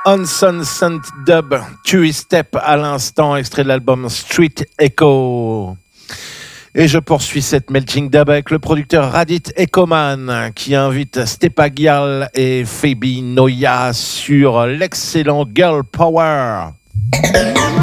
Hanson Saint Dub, Two Step à l'instant, extrait de l'album Street Echo. Et je poursuis cette melting dub avec le producteur Radit Ekoman qui invite Stepa Gyal et Fabi Noya sur l'excellent Girl Power.